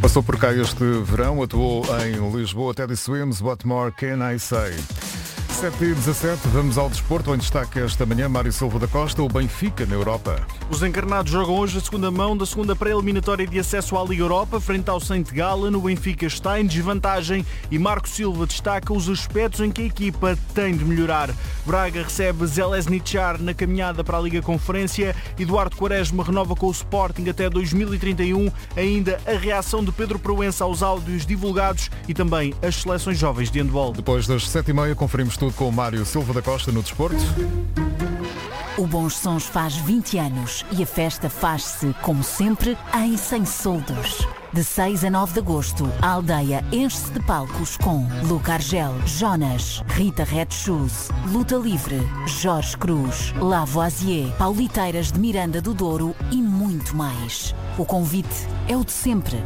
Passou por cá este verão, atuou em Lisboa, Teddy Swims, What More Can I Say? 7h17, vamos ao desporto, em destaque esta manhã Mário Silva da Costa, o Benfica na Europa. Os encarnados jogam hoje a segunda mão da segunda pré-eliminatória de acesso à Liga Europa, frente ao Saint Gallen. O Benfica está em desvantagem e Marco Silva destaca os aspectos em que a equipa tem de melhorar. Braga recebe Željezničar na caminhada para a Liga Conferência. Eduardo Quaresma renova com o Sporting até 2031. Ainda a reação de Pedro Proença aos áudios divulgados e também as seleções jovens de handball. Depois das 7h30 conferimos tudo com o Mário Silva da Costa no desporto. O Bons Sons faz 20 anos e a festa faz-se, como sempre, em Sem Soldos. De 6 a 9 de agosto, a aldeia enche-se de palcos com Luca Argel, Jonas, Rita Red Shoes, Luta Livre, Jorge Cruz, Lavoisier, Pauliteiras de Miranda do Douro e muito mais. O convite é o de sempre.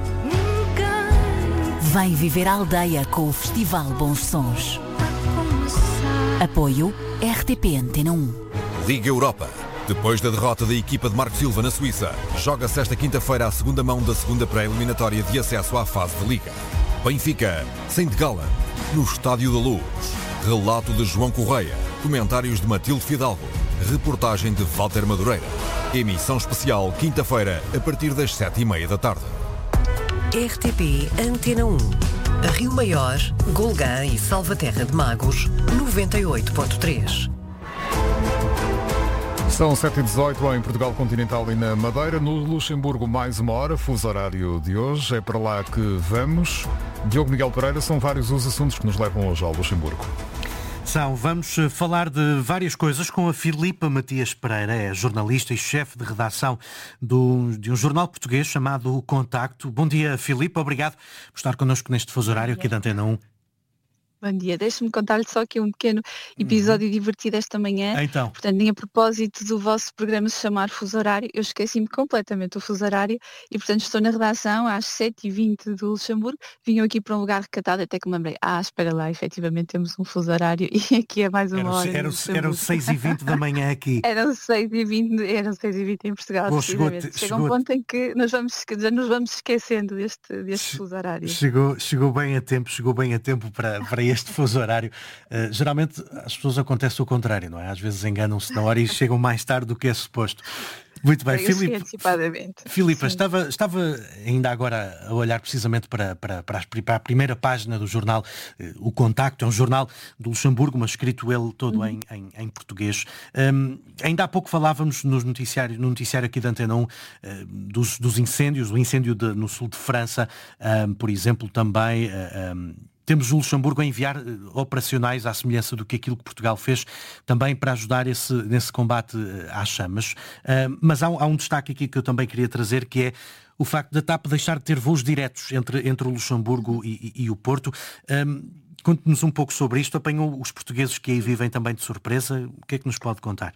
Vem viver a aldeia com o Festival Bons Sons. Apoio RTP Antena 1. Liga Europa. Depois da derrota da equipa de Marco Silva na Suíça, joga-se esta quinta-feira a segunda mão da segunda pré-eliminatória de acesso à fase de Liga. Benfica, Saint Gallen, no Estádio da Luz. Relato de João Correia, comentários de Matilde Fidalgo, reportagem de Walter Madureira. Emissão especial quinta-feira a partir das 7h30 da tarde. RTP Antena 1. Rio Maior, Golgã e Salvaterra de Magos, 98.3. São 7h18 em Portugal Continental e na Madeira. No Luxemburgo, mais uma hora, fuso horário de hoje. É para lá que vamos. Diogo Miguel Pereira, são vários os assuntos que nos levam hoje ao Luxemburgo. Vamos falar de várias coisas com a Filipa Matias Pereira, é jornalista e chefe de redação de um jornal português chamado O Contacto. Bom dia, Filipa, obrigado por estar connosco neste fuso horário aqui da Antena 1. Bom dia, deixe-me contar-lhe só aqui um pequeno episódio divertido esta manhã. Então. Portanto, nem a propósito do vosso programa se chamar Fuso Horário, eu esqueci-me completamente do fuso horário e, portanto, estou na redação às 7h20 do Luxemburgo. Vinham aqui para um lugar recatado, até que me lembrei, espera lá, efetivamente temos um fuso horário e aqui é mais uma hora. Eram 6h20 da manhã aqui. Eram 6h20 em Portugal. Bom, chega um ponto em que já nos vamos esquecendo deste fuso horário. Chegou bem a tempo para este fuso horário. Geralmente as pessoas acontece o contrário, não é? Às vezes enganam-se na hora e chegam mais tarde do que é suposto. Muito bem, Filipa, estava ainda agora a olhar precisamente para a primeira página do jornal O Contacto, é um jornal do Luxemburgo, mas escrito ele todo em português. Ainda há pouco falávamos no noticiário aqui da Antena 1 dos incêndios, o incêndio no sul de França, por exemplo, também... Temos o Luxemburgo a enviar operacionais à semelhança do que aquilo que Portugal fez também para ajudar nesse combate às chamas. Mas há um destaque aqui que eu também queria trazer, que é o facto da TAP deixar de ter voos diretos entre o Luxemburgo e o Porto. Conte-nos um pouco sobre isto. Apanhou os portugueses que aí vivem também de surpresa? O que é que nos pode contar?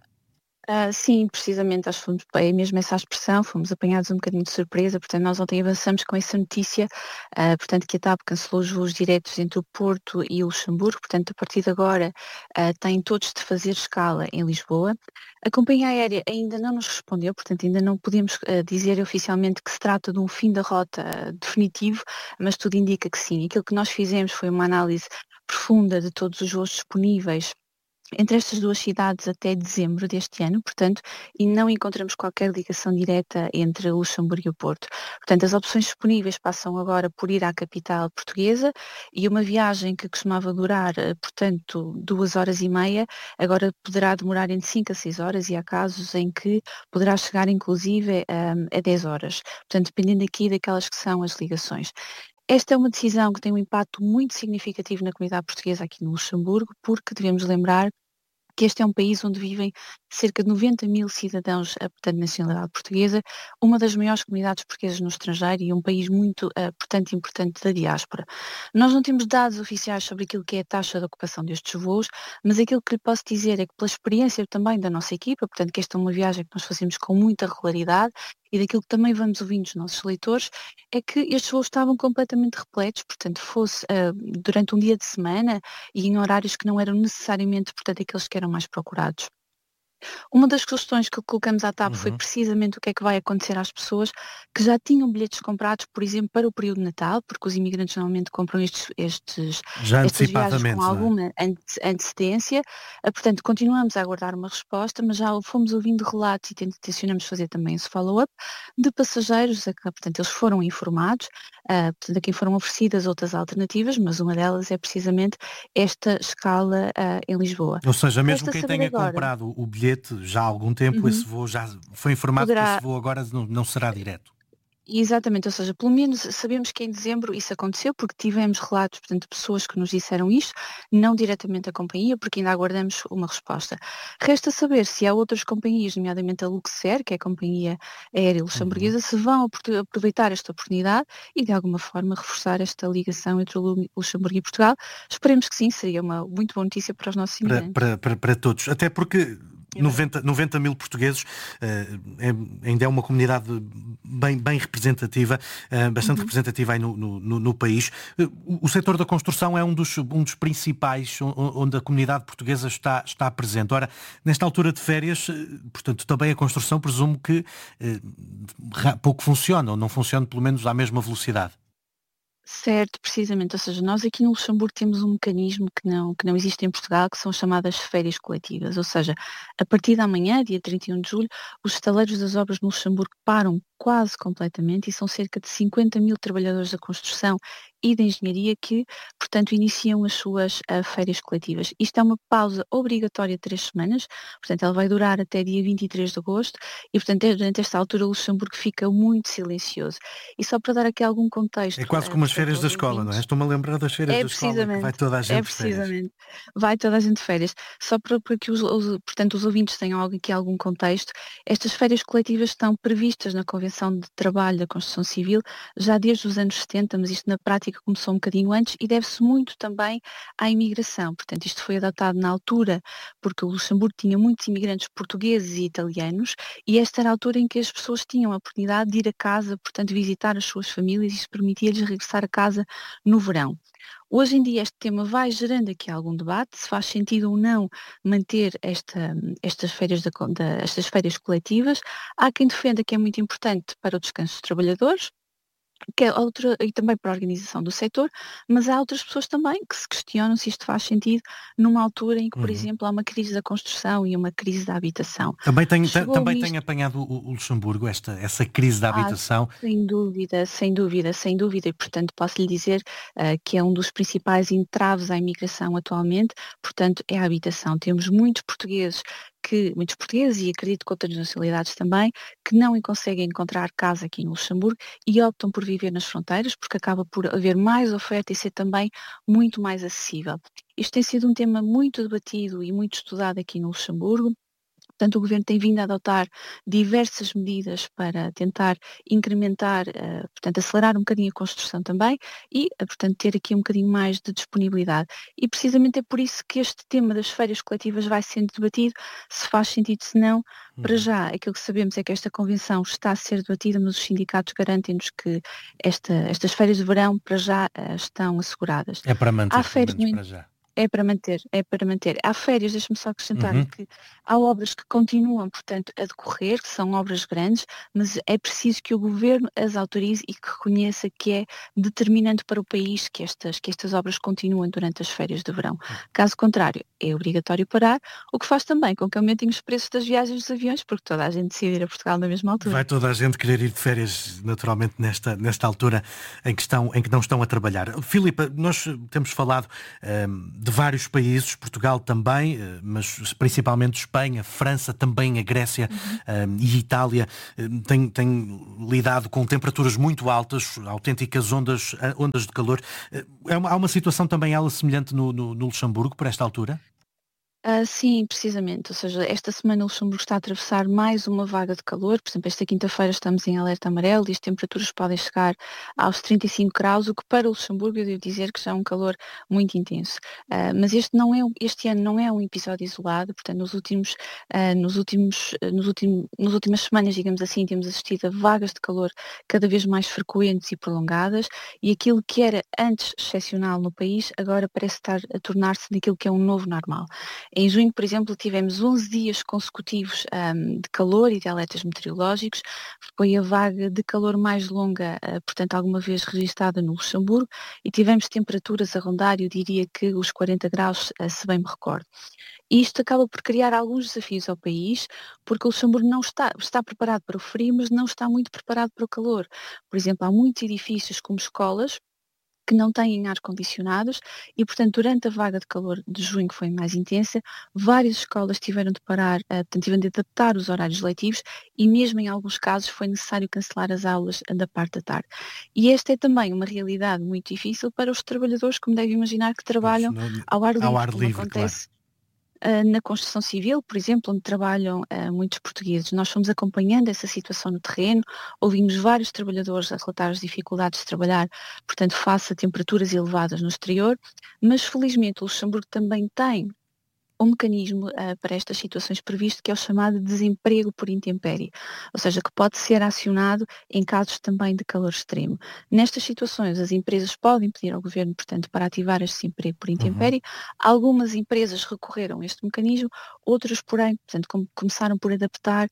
Sim, precisamente, acho que é mesmo essa a expressão, fomos apanhados um bocadinho de surpresa, portanto nós ontem avançamos com essa notícia, portanto que a TAP cancelou os voos diretos entre o Porto e o Luxemburgo, portanto a partir de agora têm todos de fazer escala em Lisboa. A companhia aérea ainda não nos respondeu, portanto ainda não podemos dizer oficialmente que se trata de um fim da rota definitivo, mas tudo indica que sim. Aquilo que nós fizemos foi uma análise profunda de todos os voos disponíveis entre estas duas cidades até dezembro deste ano, portanto, e não encontramos qualquer ligação direta entre o Luxemburgo e o Porto. Portanto, as opções disponíveis passam agora por ir à capital portuguesa e uma viagem que costumava durar, portanto, 2h30, agora poderá demorar entre 5 a 6 horas e há casos em que poderá chegar, inclusive, a 10 horas. Portanto, dependendo aqui daquelas que são as ligações. Esta é uma decisão que tem um impacto muito significativo na comunidade portuguesa aqui no Luxemburgo, porque devemos lembrar que este é um país onde vivem cerca de 90 mil cidadãos, portanto, nacionalidade portuguesa, uma das maiores comunidades portuguesas no estrangeiro e um país muito, portanto, importante da diáspora. Nós não temos dados oficiais sobre aquilo que é a taxa de ocupação destes voos, mas aquilo que lhe posso dizer é que pela experiência também da nossa equipa, portanto, que esta é uma viagem que nós fazemos com muita regularidade, e daquilo que também vamos ouvindo dos nossos leitores, é que estes voos estavam completamente repletos, portanto, fosse durante um dia de semana e em horários que não eram necessariamente, portanto, aqueles que eram mais procurados. Uma das questões que colocamos à TAP foi precisamente o que é que vai acontecer às pessoas que já tinham bilhetes comprados, por exemplo, para o período de Natal, porque os imigrantes normalmente compram estas viagens com alguma antecedência. Portanto, continuamos a aguardar uma resposta, mas já fomos ouvindo relatos e tencionamos fazer também esse follow-up de passageiros, portanto, eles foram informados, portanto, a quem foram oferecidas outras alternativas, mas uma delas é precisamente esta escala em Lisboa. Ou seja, mesmo quem tenha comprado o bilhete já há algum tempo, esse voo já foi informado que esse voo agora não será direto. Exatamente, ou seja, pelo menos sabemos que em dezembro isso aconteceu, porque tivemos relatos, portanto, de pessoas que nos disseram isto, não diretamente a companhia, porque ainda aguardamos uma resposta. Resta saber se há outras companhias, nomeadamente a Luxair, que é a companhia aérea luxemburguesa, se vão aproveitar esta oportunidade e de alguma forma reforçar esta ligação entre o Luxemburgo e Portugal. Esperemos que sim, seria uma muito boa notícia para os nossos imigrantes. Para todos, até porque 90 mil portugueses ainda é uma comunidade bem representativa, bastante representativa aí no país. O setor da construção é um dos principais onde a comunidade portuguesa está presente. Ora, nesta altura de férias, portanto, também a construção presumo que pouco funciona, ou não funciona pelo menos à mesma velocidade. Certo, precisamente. Ou seja, nós aqui no Luxemburgo temos um mecanismo que não existe em Portugal, que são chamadas férias coletivas. Ou seja, a partir da manhã, dia 31 de julho, os estaleiros das obras no Luxemburgo param quase completamente e são cerca de 50 mil trabalhadores da construção e da engenharia que, portanto, iniciam as suas férias coletivas. Isto é uma pausa obrigatória de 3 semanas, portanto, ela vai durar até dia 23 de agosto e, portanto, durante esta altura o Luxemburgo fica muito silencioso. E só para dar aqui algum contexto... É quase como as férias da escola, não é? Estou-me a lembrar das férias da escola, que vai toda a gente de férias. Vai toda a gente de férias. Só para que portanto, os ouvintes tenham aqui algum contexto, estas férias coletivas estão previstas na Convenção de Trabalho da Construção Civil já desde os anos 70, mas isto na prática começou um bocadinho antes e deve-se muito também à imigração. Portanto, isto foi adotado na altura porque o Luxemburgo tinha muitos imigrantes portugueses e italianos e esta era a altura em que as pessoas tinham a oportunidade de ir a casa, portanto, visitar as suas famílias e isso permitia-lhes regressar a casa no verão. Hoje em dia este tema vai gerando aqui algum debate, se faz sentido ou não manter estas férias coletivas. Há quem defenda que é muito importante para o descanso dos trabalhadores, e também para a organização do setor, mas há outras pessoas também que se questionam se isto faz sentido numa altura em que, por exemplo, há uma crise da construção e uma crise da habitação. Também tem apanhado o Luxemburgo essa crise da habitação? Sem dúvida, e portanto posso lhe dizer que é um dos principais entraves à imigração atualmente, portanto é a habitação. Temos muitos portugueses e acredito que outras nacionalidades também, que não conseguem encontrar casa aqui no Luxemburgo e optam por viver nas fronteiras porque acaba por haver mais oferta e ser também muito mais acessível. Isto tem sido um tema muito debatido e muito estudado aqui no Luxemburgo. Portanto, o Governo tem vindo a adotar diversas medidas para tentar incrementar, portanto, acelerar um bocadinho a construção também e, portanto, ter aqui um bocadinho mais de disponibilidade. E precisamente é por isso que este tema das férias coletivas vai sendo debatido, se faz sentido, se não. Para já, aquilo que sabemos é que esta convenção está a ser debatida, mas os sindicatos garantem-nos que estas férias de verão, para já, estão asseguradas. É para manter, pelo menos para já. É para manter. Há férias, deixe-me só acrescentar que há obras que continuam, portanto, a decorrer, que são obras grandes, mas é preciso que o Governo as autorize e que reconheça que é determinante para o país que estas obras continuem durante as férias de verão. Caso contrário, é obrigatório parar, o que faz também com que aumentem os preços das viagens dos aviões, porque toda a gente decide ir a Portugal na mesma altura. Vai toda a gente querer ir de férias, naturalmente, nesta altura em que não estão a trabalhar. Filipa, nós temos falado de vários países, Portugal também, mas principalmente Espanha, França, também a Grécia e Itália, têm lidado com temperaturas muito altas, autênticas ondas de calor. Há uma situação também ela semelhante no Luxemburgo, por esta altura? Sim, precisamente. Ou seja, esta semana o Luxemburgo está a atravessar mais uma vaga de calor. Por exemplo, esta quinta-feira estamos em alerta amarelo e as temperaturas podem chegar aos 35 graus, o que para o Luxemburgo eu devo dizer que já é um calor muito intenso. Mas este ano não é um episódio isolado. Portanto, nas últimas semanas, digamos assim, temos assistido a vagas de calor cada vez mais frequentes e prolongadas e aquilo que era antes excepcional no país agora parece estar a tornar-se naquilo que é um novo normal. Em junho, por exemplo, tivemos 11 dias consecutivos de calor e de alertas meteorológicos. Foi a vaga de calor mais longa, portanto, alguma vez registada no Luxemburgo, e tivemos temperaturas a rondar, eu diria que os 40 graus, se bem me recordo. E isto acaba por criar alguns desafios ao país, porque o Luxemburgo não está preparado para o frio, mas não está muito preparado para o calor. Por exemplo, há muitos edifícios como escolas que não têm ar-condicionados e, portanto, durante a vaga de calor de junho, que foi mais intensa, várias escolas tiveram de parar, portanto, tiveram de adaptar os horários letivos e mesmo em alguns casos foi necessário cancelar as aulas da parte da tarde. E esta é também uma realidade muito difícil para os trabalhadores, como deve imaginar, que trabalham ao ar livre, como acontece na construção civil, por exemplo, onde trabalham muitos portugueses. Nós fomos acompanhando essa situação no terreno, ouvimos vários trabalhadores a relatar as dificuldades de trabalhar, portanto, face a temperaturas elevadas no exterior, mas felizmente o Luxemburgo também tem um mecanismo para estas situações previsto, que é o chamado desemprego por intempérie, ou seja, que pode ser acionado em casos também de calor extremo. Nestas situações, as empresas podem pedir ao Governo, portanto, para ativar este desemprego por intempérie. Algumas empresas recorreram a este mecanismo, outras, porém, portanto, começaram por adaptar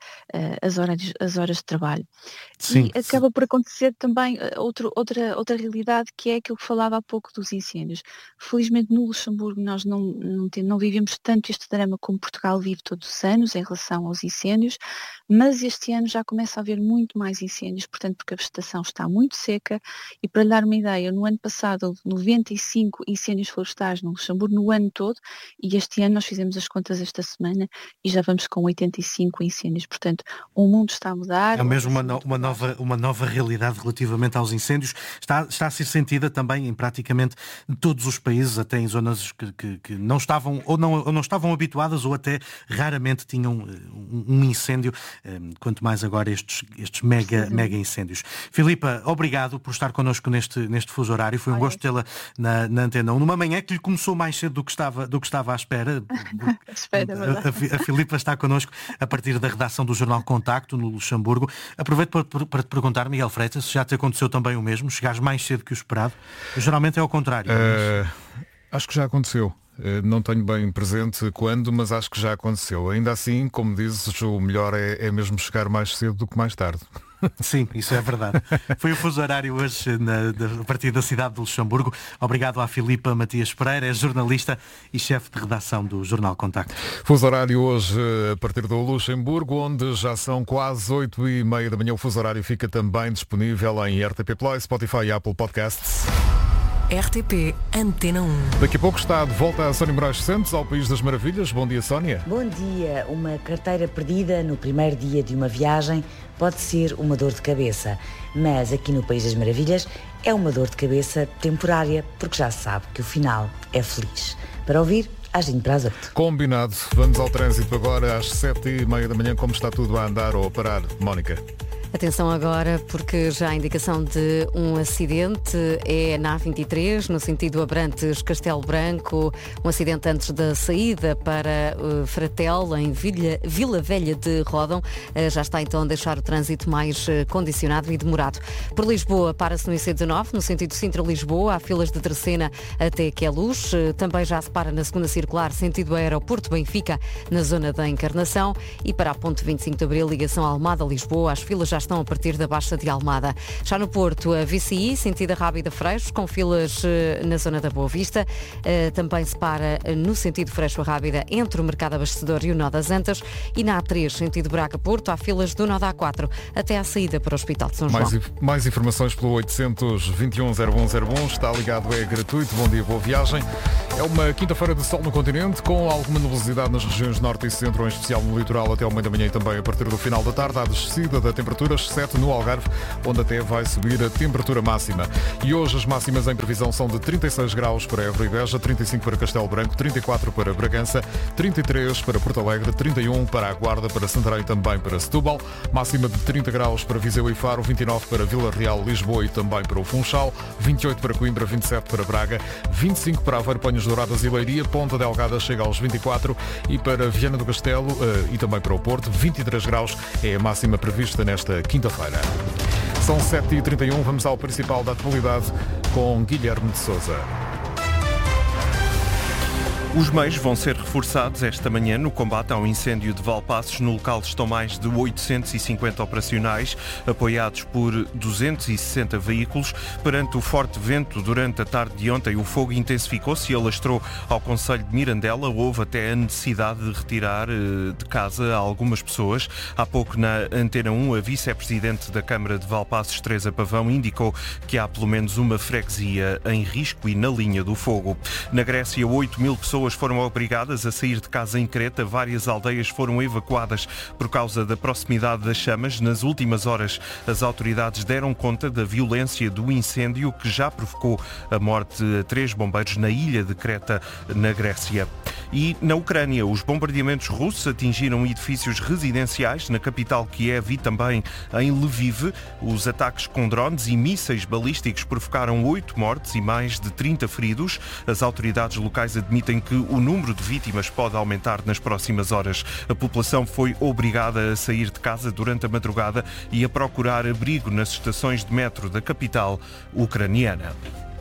as horas de trabalho. Sim, e acaba por acontecer também outra realidade, que é aquilo que falava há pouco dos incêndios. Felizmente, no Luxemburgo, nós não vivemos tanto este drama como Portugal vive todos os anos em relação aos incêndios, mas este ano já começa a haver muito mais incêndios, portanto, porque a vegetação está muito seca. E para lhe dar uma ideia, no ano passado houve 95 incêndios florestais no Luxemburgo, no ano todo, e este ano nós fizemos as contas esta semana e já vamos com 85 incêndios. Portanto, o mundo está a mudar. É mesmo uma nova realidade relativamente aos incêndios. Está a ser sentida também em praticamente todos os países, até em zonas que não estavam ou não estavam habituadas ou até raramente tinham um incêndio, quanto mais agora estes mega incêndios. Filipa, obrigado por estar connosco neste fuso horário. Foi um gosto tê-la na Antena 1, numa manhã que lhe começou mais cedo do que estava à espera. A Filipa está connosco a partir da redação do Jornal Contacto, no Luxemburgo. Aproveito para te perguntar, Miguel Freitas, se já te aconteceu também o mesmo, chegares mais cedo que o esperado. Geralmente é ao contrário. Acho que já aconteceu. Não tenho bem presente quando, mas acho que já aconteceu. Ainda assim, como dizes, o melhor é mesmo chegar mais cedo do que mais tarde. Sim, isso é verdade. Foi o fuso horário hoje a partir da cidade de Luxemburgo. Obrigado à Filipa Matias Pereira, é jornalista e chefe de redação do Jornal Contacto. Fuso horário hoje a partir do Luxemburgo, onde já são quase 8h30 da manhã. O fuso horário fica também disponível em RTP Play, Spotify e Apple Podcasts. RTP Antena 1. Daqui a pouco está de volta a Sónia Moraes Santos, ao País das Maravilhas. Bom dia, Sónia. Bom dia. Uma carteira perdida no primeiro dia de uma viagem pode ser uma dor de cabeça, mas aqui no País das Maravilhas é uma dor de cabeça temporária, porque já se sabe que o final é feliz. Para ouvir, agindo para as 8. Combinado. Vamos ao trânsito agora às 7h30 da manhã. Como está tudo a andar ou a parar, Mónica? Atenção agora, porque já há indicação de um acidente, é na A23, no sentido Abrantes-Castelo Branco, um acidente antes da saída para Fratel, em Vila Velha de Ródão. Já está então a deixar o trânsito mais condicionado e demorado. Por Lisboa, para-se no IC19, no sentido Sintra-Lisboa, há filas de Terceira até Queluz. Também já se para na segunda circular, sentido Aeroporto Benfica, na zona da Encarnação. E para a ponte 25 de Abril, ligação Almada-Lisboa, as filas já estão a partir da Baixa de Almada. Já no Porto, a VCI, sentido Rábida-Freixo, com filas na zona da Boa Vista. Também se para no sentido Freixo-Rábida, entre o Mercado Abastecedor e o Nó das Antas. E na A3, sentido Braga-Porto, há filas do Nó da A4 até à saída para o Hospital de São João. Mais informações pelo 821-0101. Está ligado, é gratuito. Bom dia, boa viagem. É uma quinta-feira de sol no continente, com alguma nebulosidade nas regiões norte e centro, em especial no litoral, até ao meio da manhã e também a partir do final da tarde. Há descida da temperatura, 7 no Algarve, onde até vai subir a temperatura máxima. E hoje as máximas em previsão são de 36 graus para Évora e Beja, 35 para Castelo Branco, 34 para Bragança, 33 para Porto Alegre, 31 para a Guarda, para Santarém e também para Setúbal, máxima de 30 graus para Viseu e Faro, 29 para Vila Real, Lisboa e também para o Funchal, 28 para Coimbra, 27 para Braga, 25 para Aveiro, Ponhas Douradas e Leiria, Ponta Delgada chega aos 24 e para Viana do Castelo e também para o Porto, 23 graus é a máxima prevista nesta quinta-feira. São 7h31, vamos ao principal da atualidade com Guilherme de Sousa. Os meios vão ser reforçados esta manhã no combate ao incêndio de Valpaços. No local estão mais de 850 operacionais, apoiados por 260 veículos. Perante o forte vento durante a tarde de ontem, o fogo intensificou-se e alastrou ao concelho de Mirandela. Houve até a necessidade de retirar de casa algumas pessoas. Há pouco, na Antena 1, a vice-presidente da Câmara de Valpaços, Teresa Pavão, indicou que há pelo menos uma freguesia em risco e na linha do fogo. Na Grécia, 8.000 pessoas foram obrigadas a sair de casa em Creta. Várias aldeias foram evacuadas por causa da proximidade das chamas. Nas últimas horas, as autoridades deram conta da violência do incêndio que já provocou a morte de 3 bombeiros na ilha de Creta, na Grécia. E na Ucrânia, os bombardeamentos russos atingiram edifícios residenciais na capital Kiev e também em Lviv. Os ataques com drones e mísseis balísticos provocaram 8 mortes e mais de 30 feridos. As autoridades locais admitem que o número de vítimas pode aumentar nas próximas horas. A população foi obrigada a sair de casa durante a madrugada e a procurar abrigo nas estações de metro da capital ucraniana.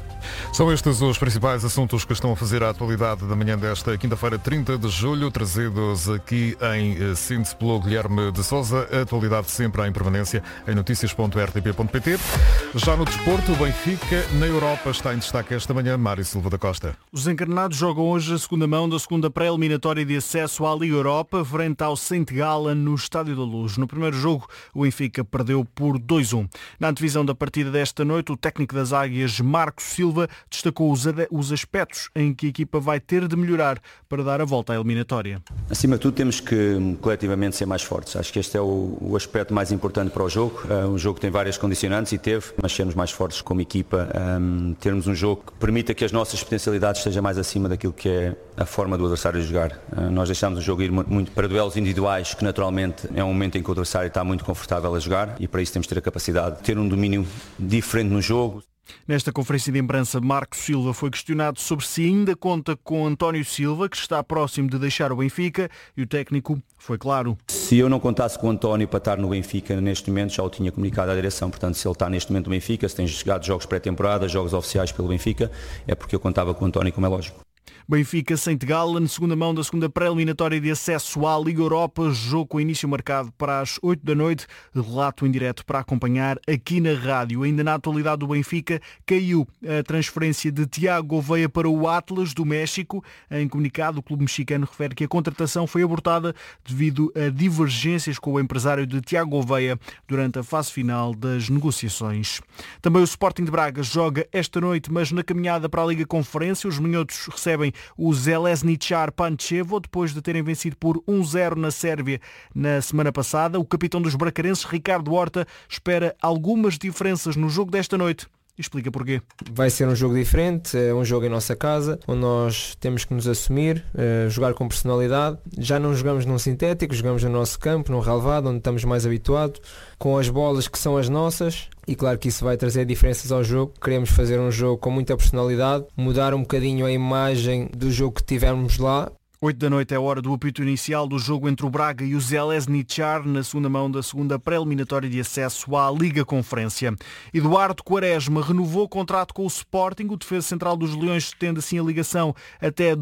São estes os principais assuntos que estão a fazer a atualidade da manhã desta quinta-feira, 30 de julho, trazidos aqui em síntese pelo Guilherme de Sousa. A atualidade sempre em permanência em noticias.rtp.pt. Já no desporto, o Benfica na Europa está em destaque esta manhã. Mário Silva da Costa. Os encarnados jogam hoje a segunda mão da segunda pré-eliminatória de acesso à Liga Europa, frente ao Saint Gallen no Estádio da Luz. No primeiro jogo, o Benfica perdeu por 2-1. Na antevisão da partida desta noite, o técnico das Águias, Marco Silva, destacou os aspectos em que a equipa vai ter de melhorar para dar a volta à eliminatória. Acima de tudo, temos que coletivamente ser mais fortes. Acho que este é o aspecto mais importante para o jogo. O jogo tem várias condicionantes e mas sermos mais fortes como equipa, termos um jogo que permita que as nossas potencialidades estejam mais acima daquilo que é a forma do adversário jogar. Nós deixamos o jogo ir muito para duelos individuais, que naturalmente é um momento em que o adversário está muito confortável a jogar e para isso temos de ter a capacidade de ter um domínio diferente no jogo. Nesta conferência de imprensa, Marco Silva foi questionado sobre se ainda conta com António Silva, que está próximo de deixar o Benfica, e o técnico foi claro. Se eu não contasse com o António para estar no Benfica neste momento, já o tinha comunicado à direção. Portanto, se ele está neste momento no Benfica, se tem jogado jogos pré-temporada, jogos oficiais pelo Benfica, é porque eu contava com o António, como é lógico. Benfica Saint Gallen, segunda mão da segunda pré-eliminatória de acesso à Liga Europa, jogo com início marcado para as 8 da noite, relato em direto para acompanhar aqui na rádio. Ainda na atualidade do Benfica, caiu a transferência de Tiago Gouveia para o Atlas do México. Em comunicado, o clube mexicano refere que a contratação foi abortada devido a divergências com o empresário de Tiago Gouveia durante a fase final das negociações. Também o Sporting de Braga joga esta noite, mas na caminhada para a Liga Conferência, os minhotos recebem o Željezničar Pančevo, depois de terem vencido por 1-0 na Sérvia na semana passada. O capitão dos bracarenses, Ricardo Horta, espera algumas diferenças no jogo desta noite. Explica porquê. Vai ser um jogo diferente, é um jogo em nossa casa, onde nós temos que nos assumir, jogar com personalidade. Já não jogamos num sintético, jogamos no nosso campo, num relevado, onde estamos mais habituados, com as bolas que são as nossas. E claro que isso vai trazer diferenças ao jogo. Queremos fazer um jogo com muita personalidade, mudar um bocadinho a imagem do jogo que tivemos lá. 8 da noite é a hora do apito inicial do jogo entre o Braga e o Željezničar na segunda mão da segunda pré-eliminatória de acesso à Liga Conferência. Eduardo Quaresma renovou o contrato com o Sporting. O defesa central dos Leões estende assim a ligação até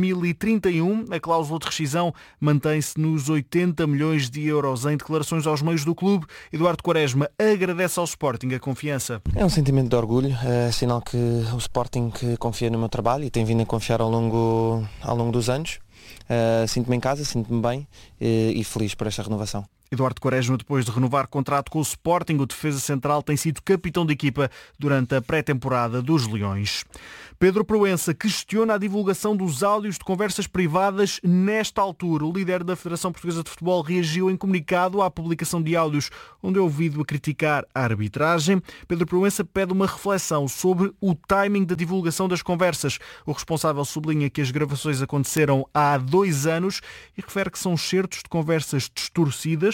2031. A cláusula de rescisão mantém-se nos 80 milhões de euros. Em declarações aos meios do clube, Eduardo Quaresma agradece ao Sporting a confiança. É um sentimento de orgulho, é sinal que o Sporting confia no meu trabalho e tem vindo a confiar ao longo dos anos. Sinto-me em casa, sinto-me bem e feliz por esta renovação. Eduardo Quaresma, depois de renovar contrato com o Sporting, o defesa central tem sido capitão de equipa durante a pré-temporada dos Leões. Pedro Proença questiona a divulgação dos áudios de conversas privadas nesta altura. O líder da Federação Portuguesa de Futebol reagiu em comunicado à publicação de áudios onde é ouvido a criticar a arbitragem. Pedro Proença pede uma reflexão sobre o timing da divulgação das conversas. O responsável sublinha que as gravações aconteceram há 2 anos e refere que são excertos de conversas distorcidas.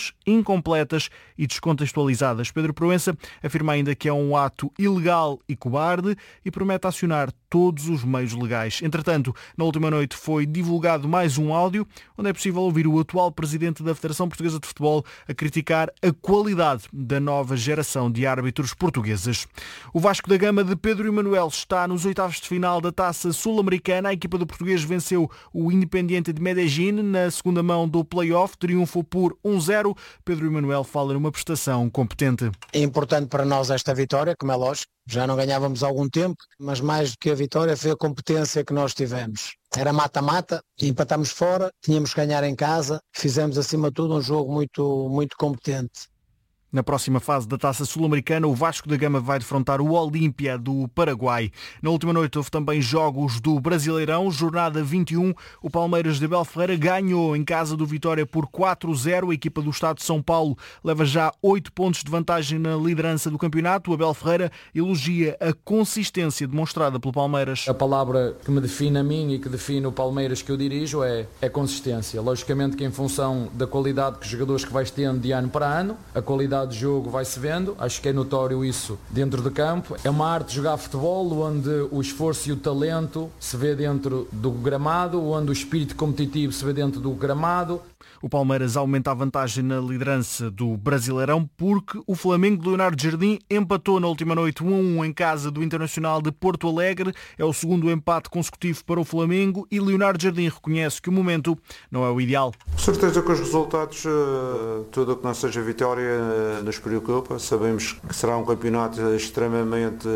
inexatas, incompletas e descontextualizadas. Pedro Proença afirma ainda que é um ato ilegal e cobarde e promete acionar todos os meios legais. Entretanto, na última noite foi divulgado mais um áudio onde é possível ouvir o atual presidente da Federação Portuguesa de Futebol a criticar a qualidade da nova geração de árbitros portugueses. O Vasco da Gama de Pedro Emanuel está nos oitavos de final da Taça Sul-Americana. A equipa do português venceu o Independiente de Medellín na segunda mão do play-off, triunfo por 1-0. Pedro Emanuel fala numa prestação competente. É importante para nós esta vitória, como é lógico. Já não ganhávamos há algum tempo, mas mais do que a vitória foi a competência que nós tivemos. Era mata-mata, empatámos fora, tínhamos que ganhar em casa, fizemos acima de tudo um jogo muito competente. Na próxima fase da Taça Sul-Americana, o Vasco da Gama vai defrontar o Olímpia do Paraguai. Na última noite houve também jogos do Brasileirão, jornada 21. O Palmeiras de Abel Ferreira ganhou em casa do Vitória por 4-0. A equipa do Estado de São Paulo leva já 8 pontos de vantagem na liderança do campeonato. O Abel Ferreira elogia a consistência demonstrada pelo Palmeiras. A palavra que me define a mim e que define o Palmeiras que eu dirijo é consistência. Logicamente que em função da qualidade que os jogadores que vais tendo de ano para ano, a qualidade de jogo vai-se vendo, acho que é notório isso dentro de campo. É uma arte de jogar futebol onde o esforço e o talento se vê dentro do gramado, onde o espírito competitivo se vê dentro do gramado. O Palmeiras aumenta a vantagem na liderança do Brasileirão porque o Flamengo de Leonardo Jardim empatou na última noite 1-1 em casa do Internacional de Porto Alegre. É o segundo empate consecutivo para o Flamengo e Leonardo Jardim reconhece que o momento não é o ideal. Certeza que os resultados, tudo o que não seja vitória, nos preocupa. Sabemos que será um campeonato extremamente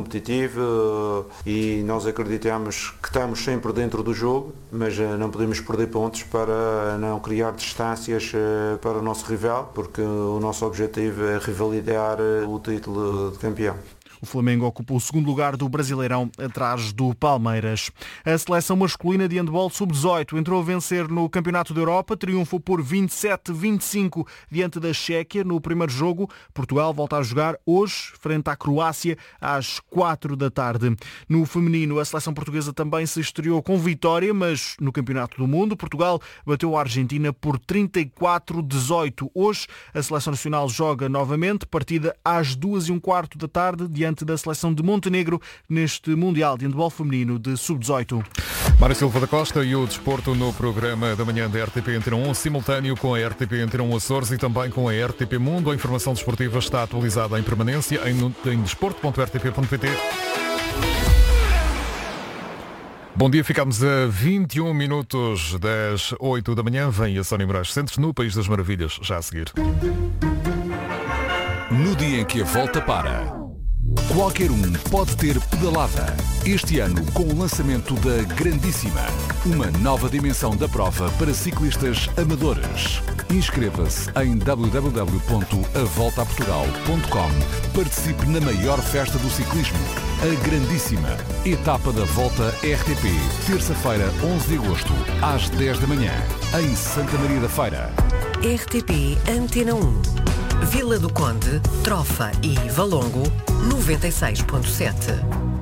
competitivo e nós acreditamos que estamos sempre dentro do jogo, mas não podemos perder pontos para não criar distâncias para o nosso rival, porque o nosso objetivo é revalidar o título de campeão. O Flamengo ocupa o segundo lugar do Brasileirão, atrás do Palmeiras. A seleção masculina de handball sub-18 entrou a vencer no Campeonato da Europa, triunfo por 27-25 diante da Chequia no primeiro jogo. Portugal volta a jogar hoje, frente à Croácia, às 4 da tarde. No feminino, a seleção portuguesa também se estreou com vitória, mas no Campeonato do Mundo, Portugal bateu a Argentina por 34-18. Hoje, a seleção nacional joga novamente, partida às 2:15 da tarde, diante da seleção de Montenegro neste Mundial de Handball Feminino de Sub-18. Mário Silva da Costa e o desporto no programa da manhã da RTP Antena 1, simultâneo com a RTP Antena 1 Açores e também com a RTP Mundo. A informação desportiva está atualizada em permanência em desporto.rtp.pt. Bom dia, ficamos a 21 minutos das 8 da manhã. Vem a Sónia Moraes Santos no País das Maravilhas, já a seguir. No dia em que a volta para, qualquer um pode ter pedalada. Este ano, com o lançamento da Grandíssima, uma nova dimensão da prova para ciclistas amadores. Inscreva-se em www.avoltaportugal.com. Participe na maior festa do ciclismo, a Grandíssima. Etapa da Volta RTP, terça-feira, 11 de agosto, às 10 da manhã, em Santa Maria da Feira. RTP Antena 1. Vila do Conde, Trofa e Valongo, 96.7.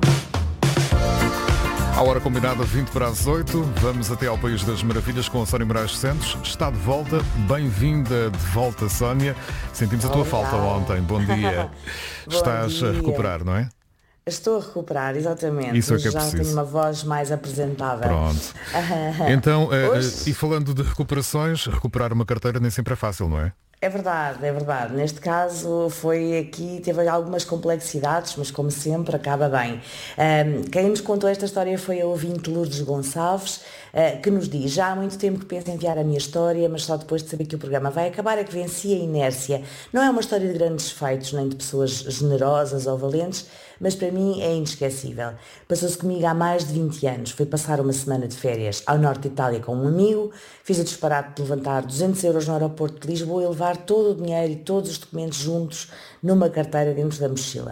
À hora combinada, 20 para as 8, vamos até ao País das Maravilhas com a Sónia Moraes Santos. Está de volta, bem-vinda de volta, Sónia. Sentimos a tua falta ontem, bom dia. Estás a recuperar, não é? Estou a recuperar, exatamente. Isso é que é já preciso. tenho uma voz mais apresentável. Pronto. Então, e falando de recuperações, recuperar uma carteira nem sempre é fácil, não é? É verdade, é verdade. Neste caso teve algumas complexidades, mas como sempre acaba bem. Quem nos contou esta história foi a ouvinte Lourdes Gonçalves, que nos diz: já há muito tempo que penso em enviar a minha história, mas só depois de saber que o programa vai acabar é que venci a inércia. Não é uma história de grandes feitos, nem de pessoas generosas ou valentes, mas para mim é inesquecível. Passou-se comigo há mais de 20 anos. Fui passar uma semana de férias ao norte de Itália com um amigo, fiz o disparate de levantar 200 euros no aeroporto de Lisboa e levar todo o dinheiro e todos os documentos juntos numa carteira dentro da mochila.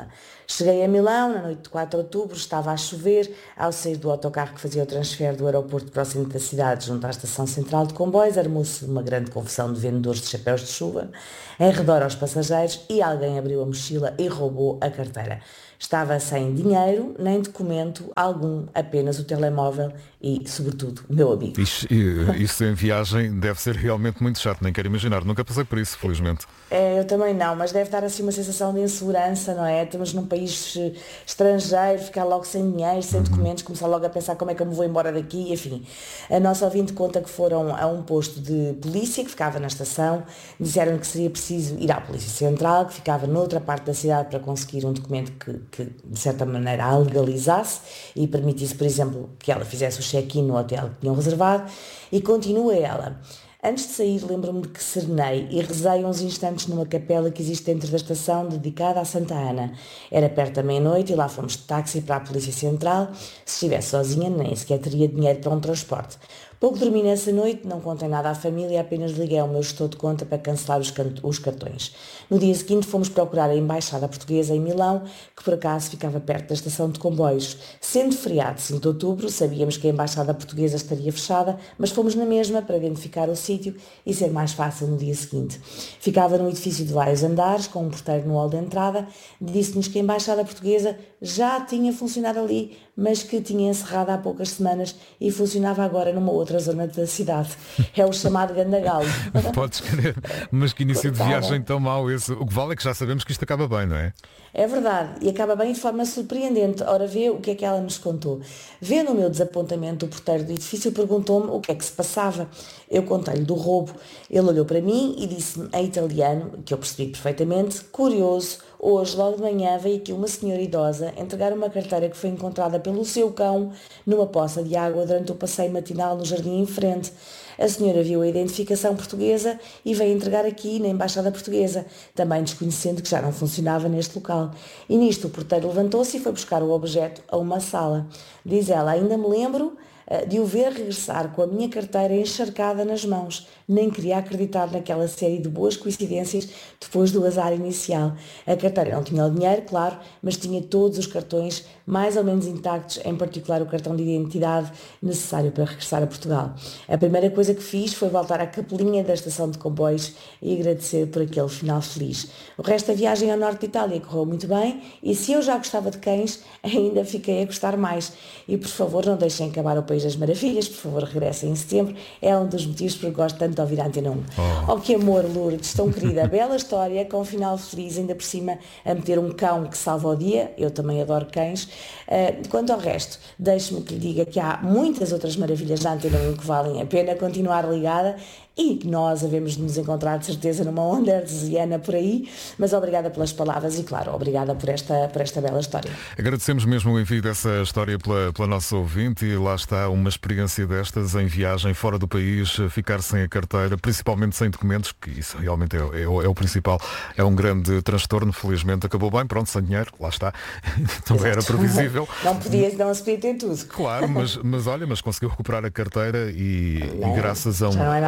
Cheguei a Milão na noite de 4 de outubro, estava a chover. Ao sair do autocarro que fazia o transfer do aeroporto para o centro da cidade, junto à estação central de comboios, armou-se uma grande confusão de vendedores de chapéus de chuva em redor aos passageiros e alguém abriu a mochila e roubou a carteira. Estava sem dinheiro, nem documento algum, apenas o telemóvel e, sobretudo, o meu amigo. Isso em viagem deve ser realmente muito chato, nem quero imaginar. Nunca passei por isso, felizmente. Eu também não, mas deve dar assim uma sensação de insegurança, não é? Estamos num país estrangeiro, ficar logo sem dinheiro, sem documentos, começar logo a pensar como é que eu me vou embora daqui, enfim. A nossa ouvinte conta que foram a um posto de polícia que ficava na estação, disseram que seria preciso ir à Polícia Central, que ficava noutra parte da cidade para conseguir um documento que de certa maneira a legalizasse e permitisse, por exemplo, que ela fizesse o check-in no hotel que tinham reservado. E continua ela. Antes de sair, lembro-me de que serenei e rezei uns instantes numa capela que existe dentro da estação dedicada à Santa Ana. Era perto da meia-noite e lá fomos de táxi para a Polícia Central. Se estivesse sozinha, nem sequer teria dinheiro para um transporte. Pouco dormi nessa noite, não contei nada à família, apenas liguei ao meu gestor de conta para cancelar os cartões. No dia seguinte fomos procurar a Embaixada Portuguesa em Milão, que por acaso ficava perto da estação de comboios. Sendo feriado 5 de outubro, sabíamos que a Embaixada Portuguesa estaria fechada, mas fomos na mesma para identificar o sítio e ser mais fácil no dia seguinte. Ficava num edifício de vários andares, com um porteiro no hall de entrada, disse-nos que a Embaixada Portuguesa já tinha funcionado ali, mas que tinha encerrado há poucas semanas e funcionava agora numa outra zona da cidade. É o chamado Gandagalo. Podes crer, mas que início de viagem tão mau esse. O que vale é que já sabemos que isto acaba bem, não é? É verdade, e acaba bem de forma surpreendente. Ora, vê o que é que ela nos contou. Vendo o meu desapontamento, o porteiro do edifício perguntou-me o que é que se passava. Eu contei-lhe do roubo. Ele olhou para mim e disse-me em italiano, que eu percebi perfeitamente: curioso, hoje, logo de manhã, veio aqui uma senhora idosa entregar uma carteira que foi encontrada pelo seu cão numa poça de água durante o passeio matinal no jardim em frente. A senhora viu a identificação portuguesa e veio entregar aqui na Embaixada Portuguesa, também desconhecendo que já não funcionava neste local. E nisto o porteiro levantou-se e foi buscar o objeto a uma sala. Diz ela: ainda me lembro de o ver regressar com a minha carteira encharcada nas mãos. Nem queria acreditar naquela série de boas coincidências depois do azar inicial. A carteira não tinha o dinheiro, claro, mas tinha todos os cartões mais ou menos intactos, em particular o cartão de identidade necessário para regressar a Portugal. A primeira coisa que fiz foi voltar à capelinha da estação de comboios e agradecer por aquele final feliz. O resto da viagem ao norte de Itália correu muito bem e se eu já gostava de cães, ainda fiquei a gostar mais. E por favor, não deixem acabar o País das Maravilhas, por favor, regressem em setembro. É um dos motivos por que gosto tanto de ouvir a Antena 1. Oh, que amor, Lourdes, tão querida. Bela história, com um final feliz, ainda por cima a meter um cão que salva o dia. Eu também adoro cães. Quanto ao resto, deixe-me que lhe diga que há muitas outras maravilhas da Antena 1 que valem a pena continuar ligada e que nós havemos de nos encontrar de certeza numa onda artesiana por aí, mas obrigada pelas palavras e, claro, obrigada por esta bela história. Agradecemos mesmo o envio dessa história pela nossa ouvinte e lá está uma experiência destas em viagem fora do país, ficar sem a carteira, principalmente sem documentos, que isso realmente é o principal, é um grande transtorno. Felizmente acabou bem, pronto, sem dinheiro, lá está, também era previsível. Não se podia ter tudo. Claro, mas conseguiu recuperar a carteira e graças a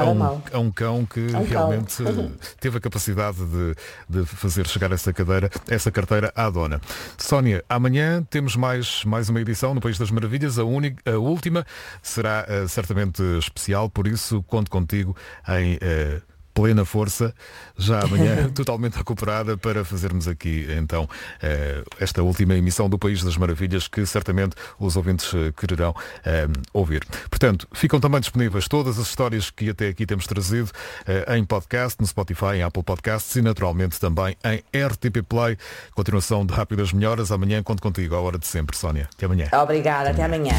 um cão que realmente teve a capacidade de fazer chegar essa carteira à dona. Sónia, amanhã temos mais uma edição no País das Maravilhas, a última será certamente especial, por isso conto contigo em plena força, já amanhã totalmente recuperada para fazermos aqui então esta última emissão do País das Maravilhas que certamente os ouvintes quererão ouvir. Portanto, ficam também disponíveis todas as histórias que até aqui temos trazido em podcast, no Spotify, em Apple Podcasts e naturalmente também em RTP Play. Continuação de Rápidas Melhoras. Amanhã conto contigo à hora de sempre, Sónia. Até amanhã. Obrigada, até amanhã.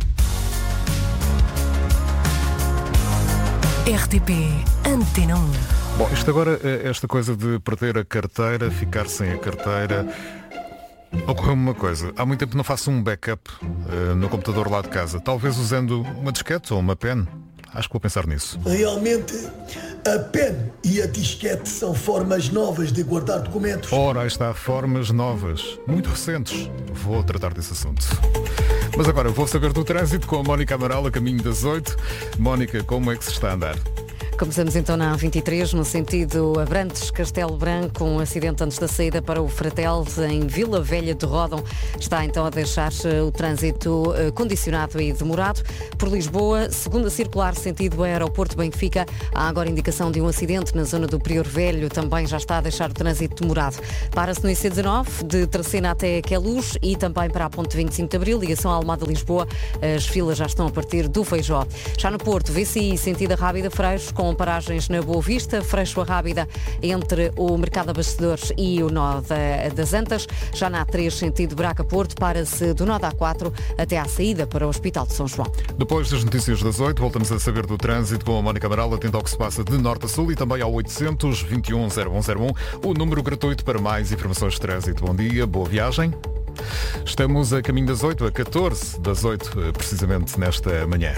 RTP Antena 1. Bom, isto agora, esta coisa de perder a carteira, ficar sem a carteira, ocorreu-me uma coisa. Há muito tempo não faço um backup no computador lá de casa, talvez usando uma disquete ou uma pen. Acho que vou pensar nisso. Realmente, a pen e a disquete são formas novas de guardar documentos. Ora, aí está, formas novas, muito recentes. Vou tratar desse assunto. Mas agora vou saber do trânsito com a Mónica Amaral a caminho das 8. Mónica, como é que se está a andar? Começamos então na A23, no sentido Abrantes-Castelo Branco, um acidente antes da saída para o Fratel, em Vila Velha de Ródão. Está então a deixar o trânsito condicionado e demorado. Por Lisboa, segunda circular, sentido aeroporto Benfica, há agora indicação de um acidente na zona do Prior Velho, também já está a deixar o trânsito demorado. Para-se no IC19, de Tracena até Queluz e também para a ponte 25 de Abril, ligação à Almada-Lisboa, as filas já estão a partir do Feijó. Já no Porto, VCI, sentido Rábida Freixo, com paragens na Boa Vista, Freixo a Rábida entre o Mercado Abastecedores e o nó das Antas. Já na A3, sentido Braga-Porto, para-se do nó da A4 até à saída para o Hospital de São João. Depois das notícias das 8, voltamos a saber do trânsito com a Mónica Amaral, atento ao que se passa de norte a sul e também ao 821-0101, o número gratuito para mais informações de trânsito. Bom dia, boa viagem. Estamos a caminho das 8, a 14 das 8, precisamente nesta manhã.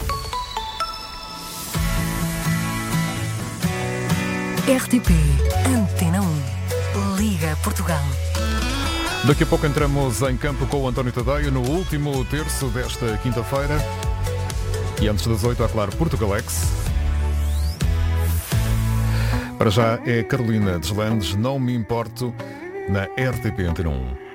RTP Antena 1. Liga Portugal. Daqui a pouco entramos em campo com o António Tadeia no último terço desta quinta-feira. E antes das 8, há claro, Portugalex. Para já é Carolina Deslandes, Não Me Importo, na RTP Antena 1.